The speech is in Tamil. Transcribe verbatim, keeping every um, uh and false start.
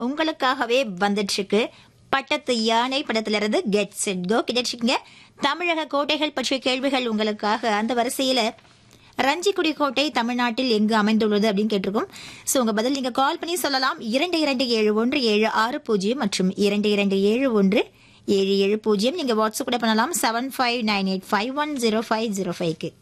உங்களுக்காகவே வந்துட்டு இருக்கு. பட்டத்து யானை படத்திலிருந்து கெட் செட் கோ கிடைச்சிங்க. தமிழக கோட்டைகள் பற்றிய கேள்விகள் உங்களுக்காக. அந்த வரிசையில ரஞ்சிக்குடி கோட்டை தமிழ்நாட்டில் எங்கு அமைந்துள்ளது அப்படின்னு கேட்டிருக்கோம். ஸோ உங்க பதில் நீங்க கால் பண்ணி சொல்லலாம். இரண்டு இரண்டு ஏழு ஒன்று ஏழு ஆறு பூஜ்ஜியம் மற்றும் இரண்டு இரண்டு ஏழு ஒன்று ஏழு ஏழு பூஜ்ஜியம். நீங்க வாட்ஸ்அப் கூட பண்ணலாம் seven five nine eight five one zero five zero ஃபைவ்க்கு.